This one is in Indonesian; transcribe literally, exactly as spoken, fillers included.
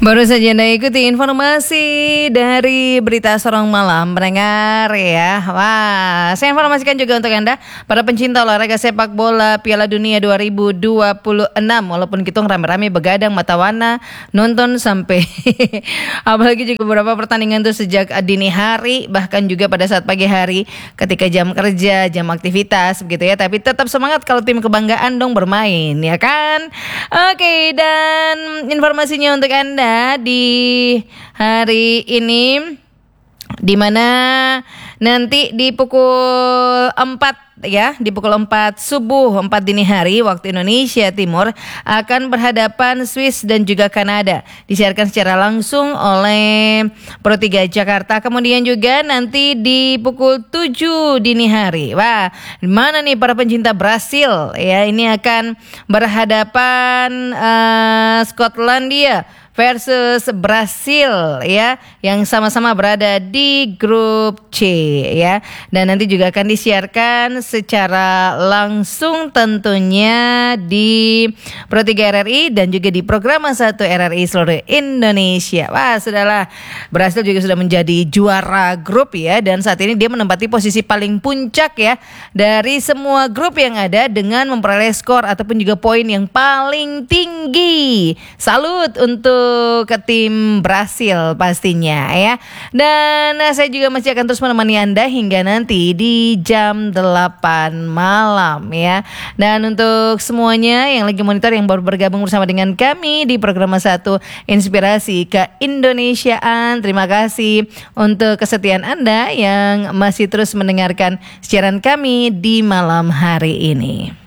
Baru saja Anda ikuti informasi dari Berita Sorong Malam Pendengar ya. Wah, saya informasikan juga untuk Anda para pencinta olahraga sepak bola Piala Dunia dua ribu dua puluh enam. Walaupun kita rame-rame begadang mata warna nonton sampai apalagi juga beberapa pertandingan tuh sejak dini hari, bahkan juga pada saat pagi hari ketika jam kerja, jam aktivitas begitu ya. Tapi tetap semangat kalau tim kebanggaan dong bermain ya kan. Oke, dan informasinya untuk Anda di hari ini, di mana nanti di pukul empat ya, di pukul empat subuh, empat dini hari waktu Indonesia Timur akan berhadapan Swiss dan juga Kanada. Disiarkan secara langsung oleh Pro tiga Jakarta. Kemudian juga nanti di pukul tujuh dini hari. Wah, mana nih para pencinta Brasil ya, ini akan berhadapan uh, Skotlandia versus Brasil ya, yang sama-sama berada di grup C ya. Dan nanti juga akan disiarkan secara langsung tentunya di Pro tiga R R I dan juga di Program satu R R I seluruh Indonesia. Wah, sudahlah, Brasil juga sudah menjadi juara grup ya, dan saat ini dia menempati posisi paling puncak ya dari semua grup yang ada dengan memperoleh skor ataupun juga poin yang paling tinggi. Salut untuk ke tim Brasil pastinya ya. Dan uh, saya juga masih akan terus menemani Anda hingga nanti di jam delapan malam ya. Dan untuk semuanya yang lagi monitor, yang baru bergabung bersama dengan kami di program satu Inspirasi Keindonesiaan, terima kasih untuk kesetiaan Anda yang masih terus mendengarkan siaran kami di malam hari ini.